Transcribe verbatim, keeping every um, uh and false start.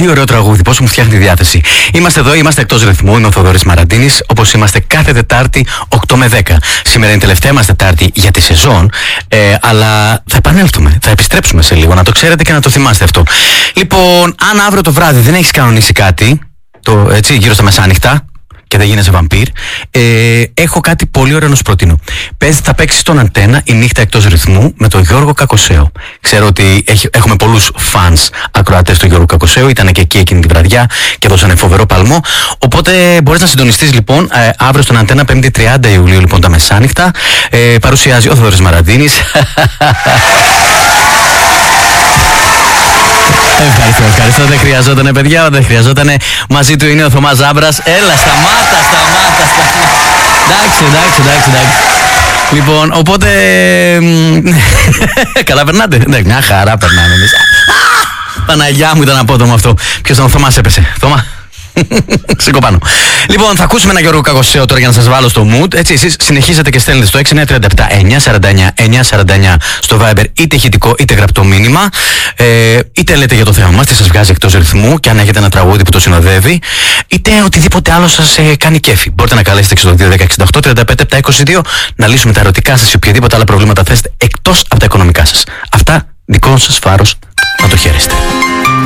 Τι ωραίο τραγούδι, πώς μου φτιάχνει τη διάθεση. Είμαστε εδώ, είμαστε εκτός ρυθμού. Είμαι ο Θοδωρής Μαραντίνης, όπως είμαστε κάθε Τετάρτη οκτώ με δέκα. Σήμερα είναι η τελευταία μας Τετάρτη για τη σεζόν, ε, αλλά θα επανέλθουμε, θα επιστρέψουμε σε λίγο, να το ξέρετε και να το θυμάστε αυτό. Λοιπόν, αν αύριο το βράδυ δεν έχεις κανονίσει κάτι, το, έτσι, γύρω στα μεσάνυχτα, και δεν γίνεσαι βαμπύρ, ε, έχω κάτι πολύ ωραίο να σου προτείνω. Πες, θα παίξει στον Αντένα η νύχτα εκτός ρυθμού με τον Γιώργο Κακοσέο. Ξέρω ότι έχει, έχουμε πολλούς φανς ακροατές του Γιώργου Κακοσέου, ήταν και εκεί εκείνη τη βραδιά και δώσανε φοβερό παλμό. Οπότε μπορείς να συντονιστείς λοιπόν ε, αύριο στον Αντένα, πέμπτη τριάντα Ιουλίου, λοιπόν, τα μεσάνυχτα. Ε, παρουσιάζει ο Θοδωρής Μαραντίνης. Ευχαριστώ, ευχαριστώ. Δεν χρειαζότανε, παιδιά, δεν χρειαζότανε. Μαζί του είναι ο Θωμάς Ζάμπρας. Έλα, σταμάτα, σταμάτα, σταμάτα. Εντάξει, εντάξει, εντάξει, εντάξει. Λοιπόν, οπότε. Καλά περνάτε. Ναι, μια χαρά περνάμε εμείς. Παναγιά μου, ήταν απότομο αυτό. Ποιος ήταν ο Θωμάς, έπεσε. Θωμά. Σήκω πάνω. Λοιπόν, θα ακούσουμε ένα Γιώργο Κακοσέο τώρα για να σας βάλω στο mood. Έτσι, εσείς συνεχίζετε και στέλνετε στο έξι εννιά τρία επτά εννιά σαράντα εννιά εννιά σαράντα εννιά στο Viber, είτε ηχητικό είτε γραπτό μήνυμα. Ε, είτε λέτε για το θέμα μας, τι σας βγάζει εκτός ρυθμού, και αν έχετε ένα τραγούδι που το συνοδεύει, είτε οτιδήποτε άλλο σας ε, κάνει κέφι. Μπορείτε να καλέσετε εξήντα δύο δέκα εξήντα οκτώ τριάντα πέντε επτά είκοσι δύο να λύσουμε τα ερωτικά σας ή οποιαδήποτε άλλα προβλήματα θέσετε εκτός από τα οικονομικά σας. Αυτά, δικό σας φάρος, να το χαίρεστε.